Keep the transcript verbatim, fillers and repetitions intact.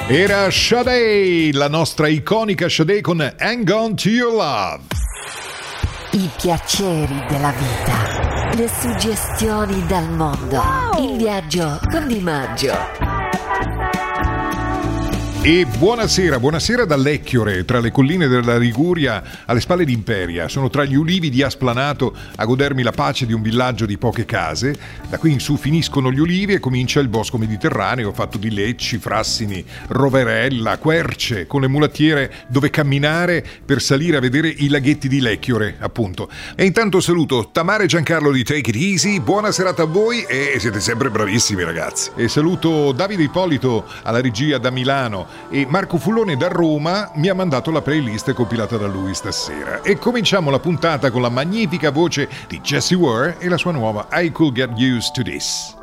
Era Sade, la nostra iconica Sade con Hang On To Your Love. I piaceri della vita, le suggestioni dal mondo, wow. Il viaggio con Di Maggio. E buonasera, buonasera da Lecchiore, tra le colline della Liguria, alle spalle di Imperia. Sono tra gli ulivi di Asplanato a godermi la pace di un villaggio di poche case. Da qui in su finiscono gli ulivi e comincia il bosco mediterraneo, fatto di lecci, frassini, roverella, querce, con le mulattiere dove camminare per salire a vedere i laghetti di Lecchiore, appunto. E intanto saluto Tamara e Giancarlo di Take It Easy, buona serata a voi e siete sempre bravissimi ragazzi. E saluto Davide Ippolito alla regia da Milano. E Marco Fullone da Roma mi ha mandato la playlist compilata da lui stasera. E cominciamo la puntata con la magnifica voce di Jessie Ware e la sua nuova I Could Get Used to This.